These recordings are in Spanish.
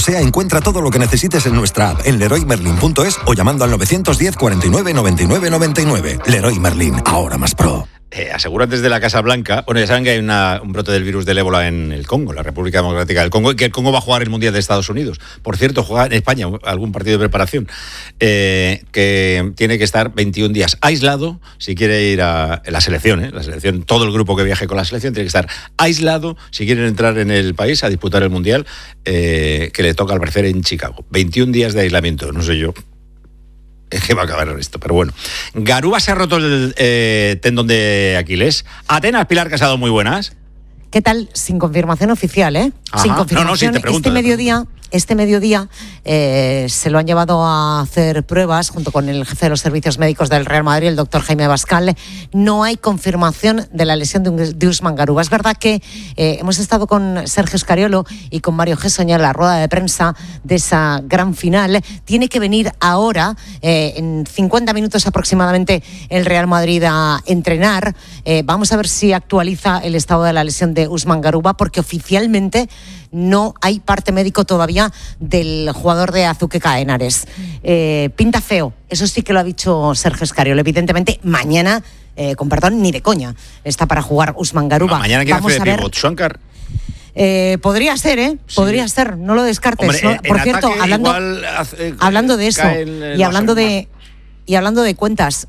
sea, encuentra todo lo que necesites en nuestra app, en leroymerlin.es o llamando al 910 49 99 99. Leroy Merlin, ahora más pro. Aseguran desde la Casa Blanca, bueno, ya saben que hay un brote del virus del ébola en el Congo, la República Democrática del Congo, y que el Congo va a jugar el Mundial de Estados Unidos. Por cierto, juega en España algún partido de preparación, que tiene que estar 21 días aislado si quiere ir a la selección, todo el grupo que viaje con la selección tiene que estar aislado si quieren entrar en el país a disputar el Mundial, que le toca al parecer en Chicago. 21 días de aislamiento, no sé yo. ¿Qué va a acabar esto? Pero bueno. Garuba se ha roto el tendón de Aquiles. Atenas, Pilar Casado, muy buenas. ¿Qué tal? Sin confirmación oficial, ¿eh? Ajá. Sin confirmación. No, sí, te pregunto. Este mediodía se lo han llevado a hacer pruebas junto con el jefe de los servicios médicos del Real Madrid, el doctor Jaime Bascal. No hay confirmación de la lesión de Usman Garuba. Es verdad que hemos estado con Sergio Scariolo y con Mario Gessoña en la rueda de prensa de esa gran final. Tiene que venir ahora, en 50 minutos aproximadamente, el Real Madrid a entrenar. Vamos a ver si actualiza el estado de la lesión de Usman Garuba, porque oficialmente no hay parte médico todavía del jugador de Azuqueca Henares. Pinta feo, eso sí que lo ha dicho Sergio Scariolo. Evidentemente, mañana, con perdón, ni de coña, está para jugar Usman Garuba. Mañana quiere hacer de pivot, Shankar. Podría ser, sí. Podría ser, no lo descartes. Hombre, ¿no? Por cierto, hablando de eso y hablando de cuentas,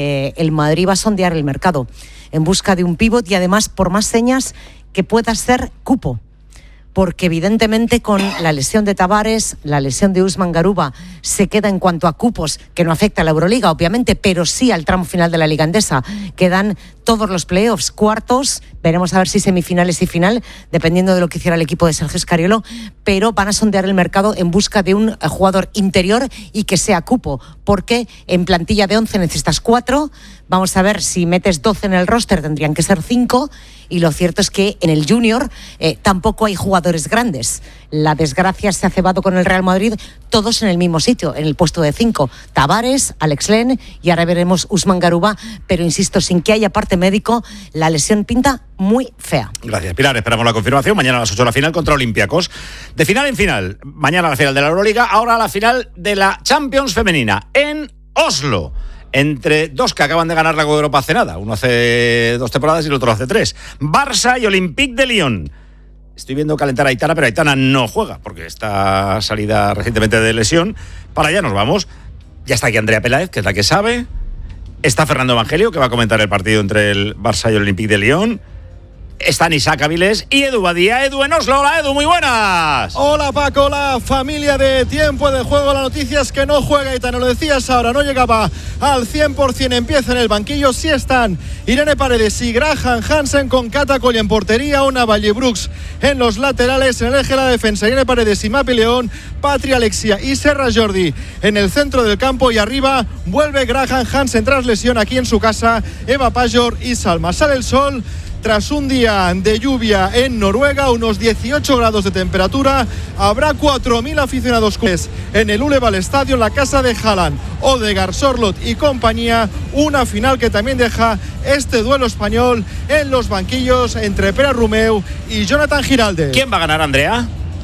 el Madrid va a sondear el mercado en busca de un pívot y además por más señas que pueda ser cupo. Porque evidentemente con la lesión de Tavares, la lesión de Usman Garuba se queda en cuanto a cupos, que no afecta a la Euroliga obviamente, pero sí al tramo final de la Liga Endesa. Quedan todos los playoffs, cuartos, veremos a ver si semifinales y final, dependiendo de lo que hiciera el equipo de Sergio Scariolo, pero van a sondear el mercado en busca de un jugador interior y que sea cupo, porque en plantilla de 11 necesitas 4, vamos a ver si metes 12 en el roster, tendrían que ser 5, y lo cierto es que en el Junior tampoco hay jugadores grandes. La desgracia se ha cebado con el Real Madrid, todos en el mismo sitio, en el puesto de 5. Tavares, Alex Len y ahora veremos Usman Garuba, pero insisto, sin que haya parte médico, la lesión pinta muy fea. Gracias, Pilar. Esperamos la confirmación. Mañana a las 8 la final contra Olympiacos. De final en final. Mañana la final de la Euroliga, ahora la final de la Champions femenina en Oslo. Entre dos que acaban de ganar la Copa de Europa hace nada. Uno hace 2 temporadas y el otro hace 3. Barça y Olympique de Lyon. Estoy viendo calentar a Aitana, pero Aitana no juega porque está salida recientemente de lesión. Para allá nos vamos. Ya está aquí Andrea Peláez, que es la que sabe. Está Fernando Evangelio, que va a comentar el partido entre el Barça y el Olympique de Lyon. Están Isaac Avilés y Edu Badía. Edu en Oslo. Hola, Edu, muy buenas. Hola, Paco, la familia de Tiempo de Juego. La noticia es que no juega Aitana, lo decías ahora, no llegaba al 100%, empieza en el banquillo. Sí están Irene Paredes y Graham Hansen, con Cata Coll en portería, Ona Valle Brooks en los laterales, en el eje de la defensa Irene Paredes y Mapi León, Patria Alexia y Serra Jordi en el centro del campo, y arriba vuelve Graham Hansen tras lesión aquí en su casa, Eva Pajor y Salma. Sale el sol tras un día de lluvia en Noruega, unos 18 grados de temperatura. Habrá 4.000 aficionados en el Uleval Stadium, la casa de Haaland, Odegaard, Sorloth y compañía. Una final que también deja este duelo español en los banquillos entre Pere Romeu y Jonathan Giralde. ¿Quién va a ganar, Andrea?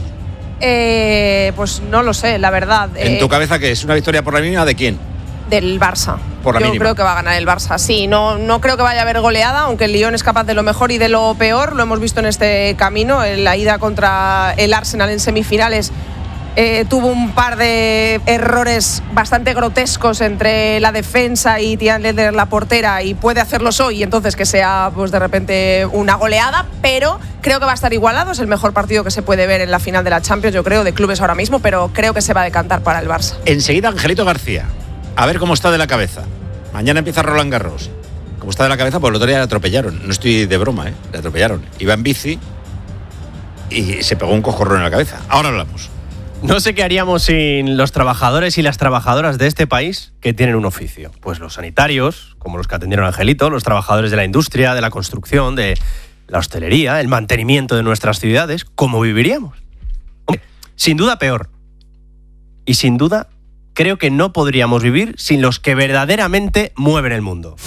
Pues no lo sé, la verdad. ¿En tu cabeza qué es? ¿Una victoria por la mínima de quién? Del Barça. Yo creo que va a ganar el Barça, sí. No creo que vaya a haber goleada, aunque el Lyon es capaz de lo mejor y de lo peor. Lo hemos visto en este camino. En la ida contra el Arsenal en semifinales tuvo un par de errores bastante grotescos entre la defensa y Tian Leder, la portera, y puede hacerlos hoy, entonces que sea pues de repente una goleada, pero creo que va a estar igualado. Es el mejor partido que se puede ver en la final de la Champions, yo creo, de clubes ahora mismo, pero creo que se va a decantar para el Barça. Enseguida Angelito García. A ver cómo está de la cabeza. Mañana empieza Roland Garros. ¿Cómo está de la cabeza? Pues el otro día le atropellaron. No estoy de broma, le atropellaron. Iba en bici y se pegó un coscorrón en la cabeza. Ahora hablamos. No sé qué haríamos sin los trabajadores y las trabajadoras de este país que tienen un oficio. Pues los sanitarios, como los que atendieron a Angelito, los trabajadores de la industria, de la construcción, de la hostelería, el mantenimiento de nuestras ciudades. ¿Cómo viviríamos? Hombre, sin duda peor. Y sin duda creo que no podríamos vivir sin los que verdaderamente mueven el mundo.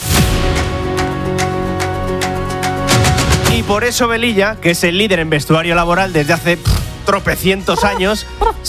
Y por eso Velilla, que es el líder en vestuario laboral desde hace tropecientos años,